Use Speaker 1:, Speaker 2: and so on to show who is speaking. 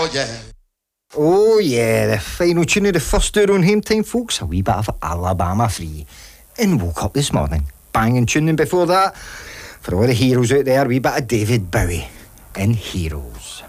Speaker 1: yeah.
Speaker 2: Oh, yeah, the final tune of the first hour on Home Time, folks. A wee bit of Alabama Free. And woke up this morning. Banging tuning before that. For all the heroes out there, a wee bit of David Bowie. And Heroes.